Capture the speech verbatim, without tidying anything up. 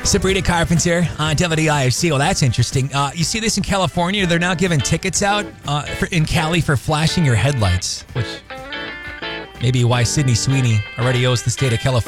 Sabrina Carpenter on W I F C. Well, that's interesting. Uh, you see this in California? They're now giving tickets out uh, for, in Cali for flashing your headlights, which may be why Sydney Sweeney already owes the state of California